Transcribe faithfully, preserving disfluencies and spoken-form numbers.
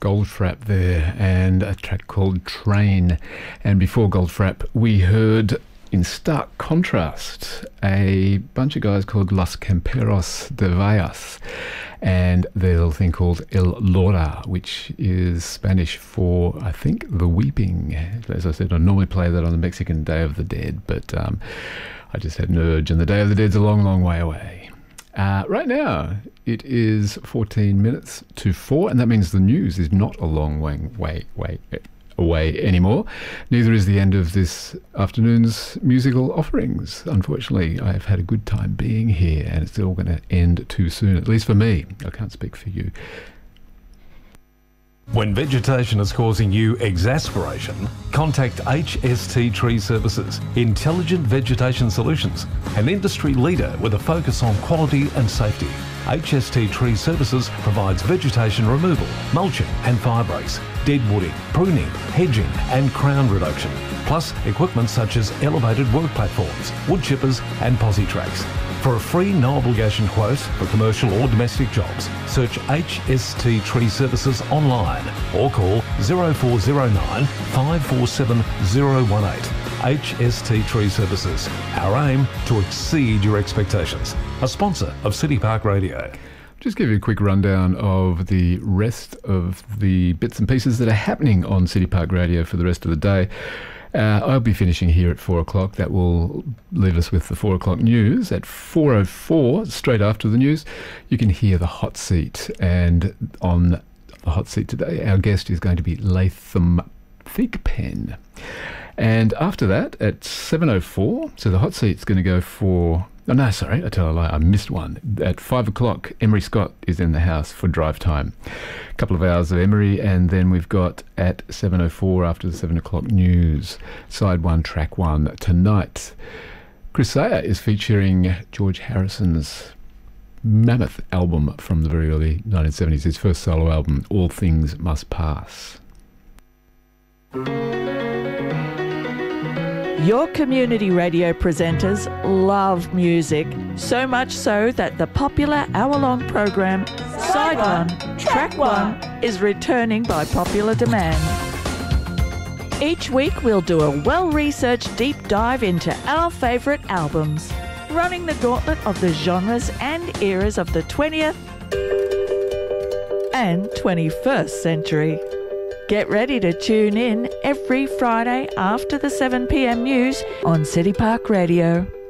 Goldfrapp there, and a track called Train. And before Goldfrapp, we heard, in stark contrast, a bunch of guys called Los Camperos de Vallas and their little thing called El Lora, which is Spanish for, I think, the weeping. As I said, I normally play that on the Mexican Day of the Dead, but um, I just had an urge, and the Day of the Dead's a long, long way away. Uh, right now, it is fourteen minutes to four, and that means the news is not a long way, way, way away anymore. Neither is the end of this afternoon's musical offerings. Unfortunately, I've had a good time being here, and it's all going to end too soon, at least for me. I can't speak for you. When vegetation is causing you exasperation, contact H S T Tree Services, Intelligent Vegetation Solutions, an industry leader with a focus on quality and safety. H S T Tree Services provides vegetation removal, mulching and fire breaks, dead wooding, pruning, hedging and crown reduction, plus equipment such as elevated work platforms, wood chippers and posi tracks. For a free no obligation quote for commercial or domestic jobs, search H S T Tree Services online or call zero four zero nine, five four seven zero one eight. H S T Tree Services, our aim to exceed your expectations. A sponsor of City Park Radio. Just give you a quick rundown of the rest of the bits and pieces that are happening on City Park Radio for the rest of the day. Uh, I'll be finishing here at four o'clock. That will leave us with the four o'clock news. At four oh four, straight after the news, you can hear the hot seat. And on the hot seat today, our guest is going to be Latham Thigpen. And after that, at seven oh four, so the hot seat's going to go for... Oh, no, sorry, I tell a lie, I missed one. At five o'clock, Emery Scott is in the house for drive time. A couple of hours of Emery, and then we've got at seven oh four, after the seven o'clock news, side one, track one. Tonight, Chris Sayer is featuring George Harrison's mammoth album from the very early nineteen seventies, his first solo album, All Things Must Pass. Your community radio presenters love music, so much so that the popular hour-long program Side One, Track One is returning by popular demand. Each week we'll do a well-researched deep dive into our favourite albums, running the gauntlet of the genres and eras of the twentieth and twenty-first century. Get ready to tune in every Friday after the seven p m news on City Park Radio.